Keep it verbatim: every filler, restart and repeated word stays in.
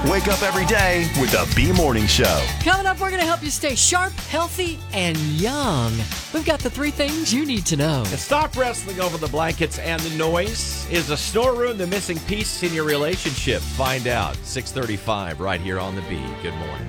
Wake up every day with the B Morning Show. Coming up, we're going to help you stay sharp, healthy, and young. We've got the three things you need to know. And stop wrestling over the blankets and the noise. Is a storeroom the missing piece in your relationship? Find out. six thirty-five right here on the B. Good morning.